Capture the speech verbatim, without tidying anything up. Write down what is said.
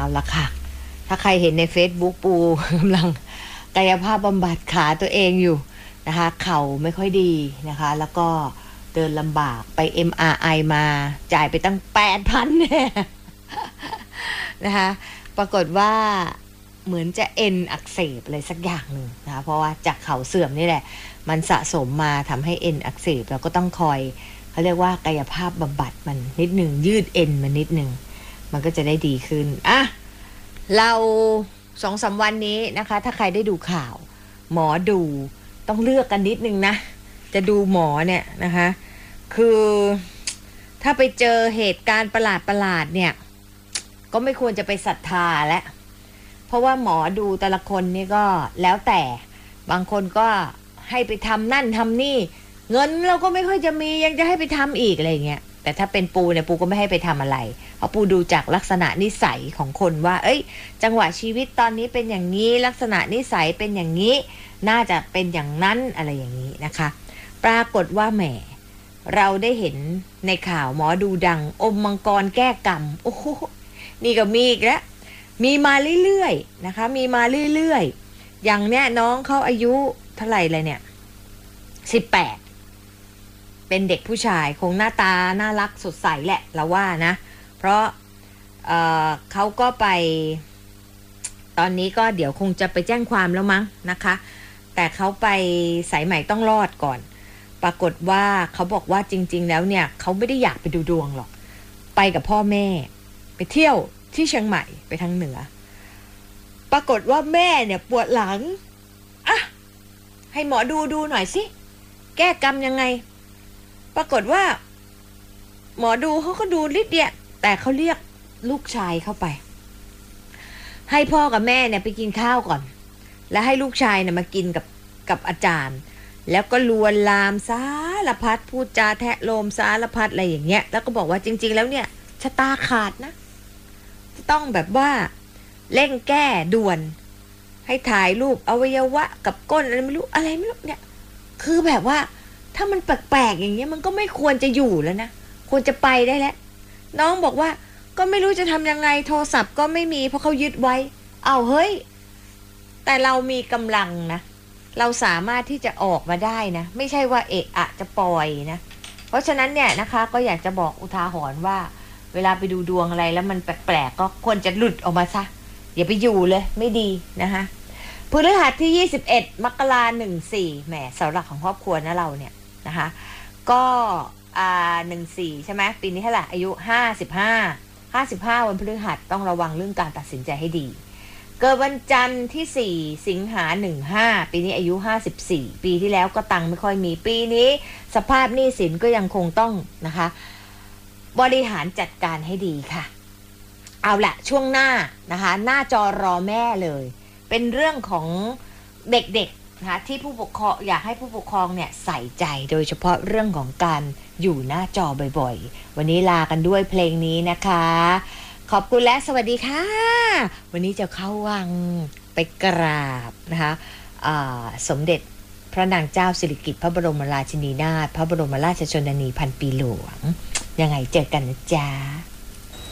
ละค่ะถ้าใครเห็นใน Facebook ปูกำลังกายภาพบำบัดขาตัวเองอยู่นะคะเข่าไม่ค่อยดีนะคะแล้วก็เดินลำบากไป เอ็ม อาร์ ไอ มาจ่ายไปตั้ง แปดพัน เนี่ยนะคะปรากฏว่าเหมือนจะเอ็นอักเสบอะไรสักอย่างหนึ่งนะคะเพราะว่าจากเข่าเสื่อมนี่แหละมันสะสมมาทำให้เอ็นอักเสบแล้วก็ต้องคอยเขาเรียกว่ากายภาพบำบัดมันนิดหนึ่งยืดเอ็นมันนิดหนึ่งมันก็จะได้ดีขึ้นอ่ะเราสองสามวันนี้นะคะถ้าใครได้ดูข่าวหมอดูต้องเลือกกันนิดนึงนะจะดูหมอเนี่ยนะคะคือถ้าไปเจอเหตุการณ์ประหลาดประหลาดเนี่ยก็ไม่ควรจะไปศรัทธาและเพราะว่าหมอดูแต่ละคนนี่ก็แล้วแต่บางคนก็ให้ไปทำนั่นทำนี่เงินเราก็ไม่ค่อยจะมียังจะให้ไปทำอีกอะไรเงี้ยแต่ถ้าเป็นปูเนี่ยปูก็ไม่ให้ไปทำอะไรเพราะปูดูจากลักษณะนิสัยของคนว่าเอ้ยจังหวะชีวิตตอนนี้เป็นอย่างนี้ลักษณะนิสัยเป็นอย่างนี้น่าจะเป็นอย่างนั้นอะไรอย่างนี้นะคะปรากฏว่าแหมเราได้เห็นในข่าวหมอดูดังอมมังกรแก้กรรมโอ้โหนี่ก็มีอีกแล้วมีมาเรื่อยๆนะคะมีมาเรื่อยๆอย่างเนี้ยน้องเขาอายุเท่าไหร่เลยเนี่ยสิบแปดเป็นเด็กผู้ชายคงหน้าตาน่ารักสดใสแหละเราว่านะเพราะเอ่อเขาก็ไปตอนนี้ก็เดี๋ยวคงจะไปแจ้งความแล้วมั้งนะคะแต่เขาไปสายใหม่ต้องรอดก่อนปรากฏว่าเขาบอกว่าจริงๆแล้วเนี่ยเขาไม่ได้อยากไปดูดวงหรอกไปกับพ่อแม่ไปเที่ยวที่เชียงใหม่ไปทางเหนือปรากฏว่าแม่เนี่ยปวดหลังอ่ะให้หมอดูดูหน่อยสิแก้กรรมยังไงปรากฏว่าหมอดูเขาก็ดูนิดเดียวแต่เขาเรียกลูกชายเข้าไปให้พ่อกับแม่เนี่ยไปกินข้าวก่อนแล้วให้ลูกชายเนี่ยมากินกับกับอาจารย์แล้วก็ลวนลามสารพัดพูดจาแทะโลมสารพัดอะไรอย่างเงี้ยแล้วก็บอกว่าจริงๆแล้วเนี่ยชะตาขาดนะต้องแบบว่าเร่งแก้ด่วนให้ถ่ายรูปอวัยวะกับก้นอะไรไม่รู้อะไรไม่รู้เนี่ยคือแบบว่าถ้ามันแปลกๆอย่างเงี้ยมันก็ไม่ควรจะอยู่แล้วนะควรจะไปได้แล้วน้องบอกว่าก็ไม่รู้จะทำยังไงโทรศัพท์ก็ไม่มีเพราะเขายึดไว้เอาเฮ้ยแต่เรามีกำลังนะเราสามารถที่จะออกมาได้นะไม่ใช่ว่าเอะอะจะปล่อยนะเพราะฉะนั้นเนี่ยนะคะก็อยากจะบอกอุทาหรณ์ว่าเวลาไปดูดวงอะไรแล้วมันแปลกๆก็ควรจะหลุดออกมาซะอย่าไปอยู่เลยไม่ดีนะคะพฤหัสที่ยี่สิบเอ็ดมกราคมหนึ่งสี่แหมเสาหลักของครอบครัวนะเราเนี่ยนะคะก็อ่าหนึ่งสี่ใช่ไหมปีนี้เท่าไหร่อายุห้าสิบห้า ห้าสิบห้าวันพฤหัสต้องระวังเรื่องการตัดสินใจให้ดีเกิดวันจันทร์ที่สี่สิงหาหนึ่งห้าปีนี้อายุห้าสิบสี่ปีที่แล้วก็ตังไม่ค่อยมีปีนี้สภาพหนี้สินก็ยังคงต้องนะคะบริหารจัดการให้ดีค่ะเอาละช่วงหน้านะคะหน้าจอรอแม่เลยเป็นเรื่องของเด็กๆนะคะที่ผู้ปกครองอยากให้ผู้ปกครองเนี่ยใส่ใจโดยเฉพาะเรื่องของการอยู่หน้าจอบ่อยๆวันนี้ลากันด้วยเพลงนี้นะคะขอบคุณและสวัสดีค่ะวันนี้จะเข้าวังไปกราบนะคะสมเด็จพระนางเจ้าสิริกิติ์พระบรมราชินีนาถพระบรมราชชนนีพันปีหลวงยังไงเจอกันนะจ๊ะ